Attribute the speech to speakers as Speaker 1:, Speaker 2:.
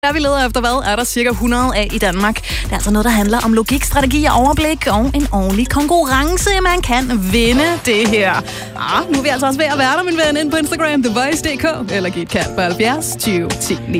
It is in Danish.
Speaker 1: Der vi leder efter hvad, er der cirka 100 af i Danmark. Det er altså noget, der handler om logik, strategi og overblik og en ordentlig konkurrence. Man kan vinde det her. Nu er vi altså også ved at være der, min ven, inde på Instagram, TheVoice.dk, eller giv et kald på 70 20 10 9.